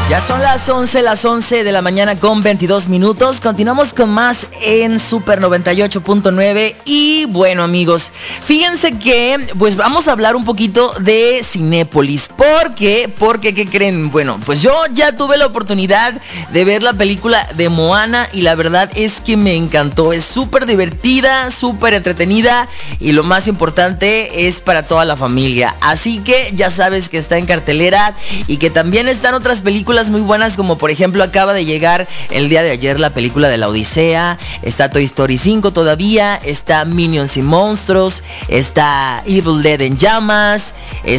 Ya son las 11 de la mañana con 22 minutos. Continuamos con más en Super 98.9. Y bueno, amigos, fíjense que pues vamos a hablar un poquito de Cinépolis. Porque, ¿qué creen? Bueno, pues yo ya tuve la oportunidad de ver la película de Moana y la verdad es que me encantó. Es súper divertida, súper entretenida y lo más importante es para toda la familia. Así que ya sabes que está en cartelera y que también están otras películas muy buenas, como por ejemplo acaba de llegar el día de ayer la película de la Odisea, está Toy Story 5 todavía, está Minions y Monstruos, está Evil Dead en llamas,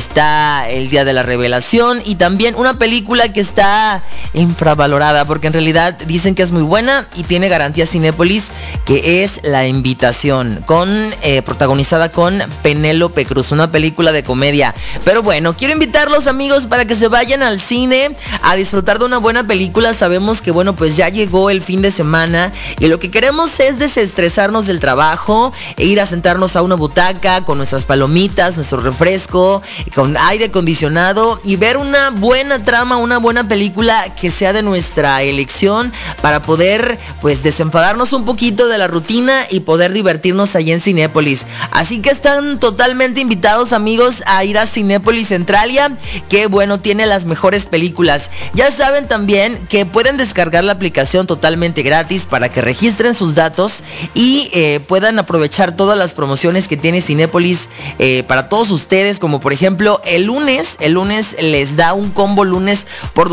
está El Día de la Revelación y también una película que está infravalorada porque en realidad dicen que es muy buena y tiene garantía Cinépolis, que es La Invitación, protagonizada con Penélope Cruz, una película de comedia. Pero bueno, quiero invitarlos, amigos, para que se vayan al cine a disfrutar de una buena película. Sabemos que bueno, pues ya llegó el fin de semana y lo que queremos es desestresarnos del trabajo e ir a sentarnos a una butaca con nuestras palomitas, nuestro refresco, con aire acondicionado y ver una buena trama, una buena película que sea de nuestra elección para poder pues desenfadarnos un poquito de la rutina y poder divertirnos allí en Cinépolis. Así que están totalmente invitados, amigos, a ir a Cinépolis Centralia, que bueno, tiene las mejores películas. Ya saben también que pueden descargar la aplicación totalmente gratis para que registren sus datos y puedan aprovechar todas las promociones que tiene Cinépolis para todos ustedes, como por ejemplo el lunes les da un combo lunes por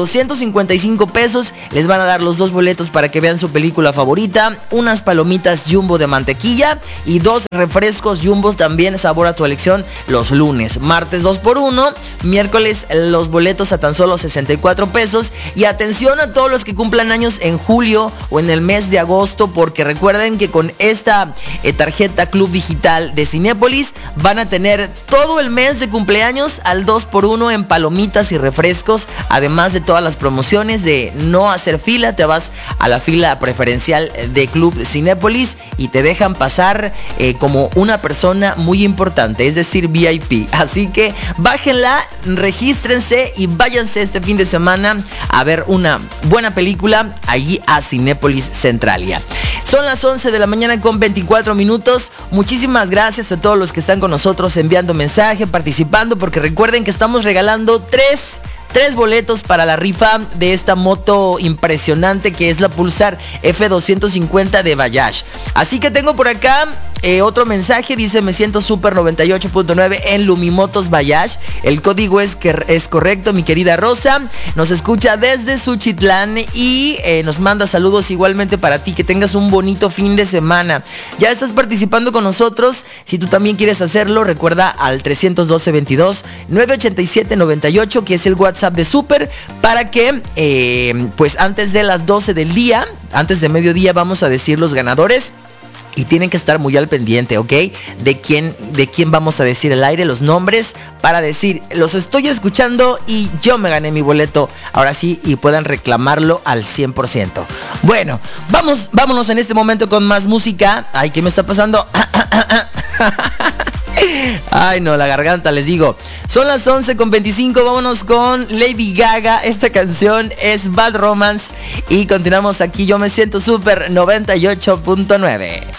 255 pesos, les van a dar los 2 boletos para que vean su película favorita, unas palomitas Jumbo de mantequilla y 2 refrescos Jumbos también sabor a tu elección los lunes. Martes 2x1, miércoles los boletos a tan solo 64 pesos. Y atención a todos los que cumplan años en julio o en el mes de agosto, porque recuerden que con esta tarjeta Club Digital de Cinépolis van a tener todo el mes de cumpleaños al 2x1 en palomitas y refrescos, además de todas las promociones de no hacer fila. Te vas a la fila preferencial de Club Cinépolis y te dejan pasar como una persona muy importante, es decir, VIP. Así que bájenla, regístrense y váyanse este fin de semana a ver una buena película allí a Cinépolis Centralia. Son las 11 de la mañana con 24 minutos. Muchísimas gracias a todos los que están con nosotros enviando mensaje, participando, porque recuerden que estamos regalando tres boletos para la rifa de esta moto impresionante que es la Pulsar F250 de Bajaj. Así que tengo por acá otro mensaje, dice: me siento Super 98.9 en Lumimotos Bajaj. El código es correcto, mi querida Rosa. Nos escucha desde Suchitlán y nos manda saludos igualmente para ti. Que tengas un bonito fin de semana. Ya estás participando con nosotros. Si tú también quieres hacerlo, recuerda al 312-22-987-98, que es el WhatsApp de Super, para que pues antes de las 12 del día, antes de mediodía, vamos a decir los ganadores. Y tienen que estar muy al pendiente, ¿ok? De quién vamos a decir al aire, los nombres, para decir: los estoy escuchando y yo me gané mi boleto. Ahora sí, y puedan reclamarlo al 100%. Bueno, vámonos en este momento con más música. Ay, ¿qué me está pasando? Ay, no, la garganta, les digo. Son las 11:25, vámonos con Lady Gaga. Esta canción es Bad Romance. Y continuamos aquí, yo me siento Super 98.9.